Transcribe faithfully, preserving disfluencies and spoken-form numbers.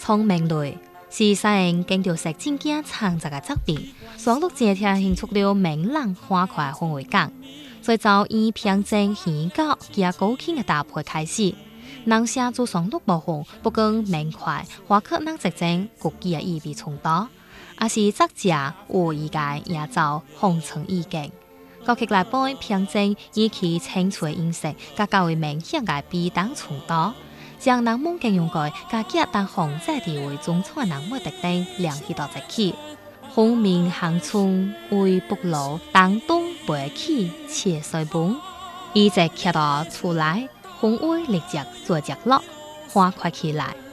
聪明类是使人经常食真件长杂嘅疾病，上路接聽慶祝了明朗花快氛圍感。最早以平靜喜歌加高興嘅搭配開始，能寫做上路無紅，不過明快花克能直正國際嘅意味重大，也是作者無意界也走紅塵意境。歌曲來背平靜以其清脆音色，加較為明顯嘅比當重大。將人夢境用過，加結當紅色地位中創人物特定兩起到一起，紅面行春為北路，當東背起切水本，一直騎到出來，紅威立即做着落，花快起來。